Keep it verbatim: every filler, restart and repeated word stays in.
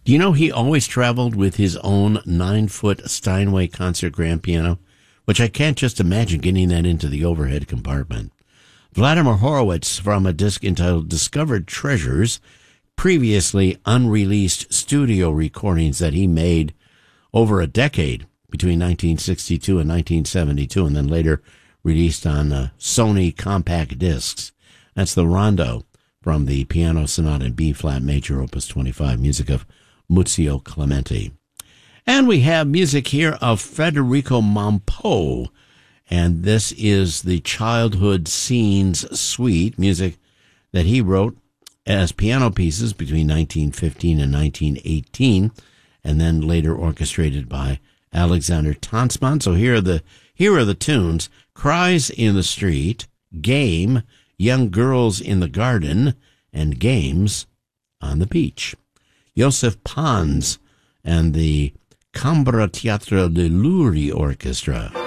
Do you know he always traveled with his own nine-foot Steinway concert grand piano, which I can't just imagine getting that into the overhead compartment. Vladimir Horowitz, from a disc entitled Discovered Treasures, previously unreleased studio recordings that he made over a decade between nineteen sixty-two and nineteen seventy-two, and then later released on uh, Sony compact discs. That's the Rondo from the Piano Sonata in B-flat major, opus twenty-five, music of Muzio Clementi. And we have music here of Federico Mompo, and this is the Childhood Scenes Suite, music that he wrote as piano pieces between nineteen fifteen and nineteen eighteen, and then later orchestrated by Alexander Tansman. So here are the here are the tunes: Cries in the Street, Game, Young Girls in the Garden, and Games on the Beach. Joseph Pons and the Cambra Teatro de Luri Orchestra.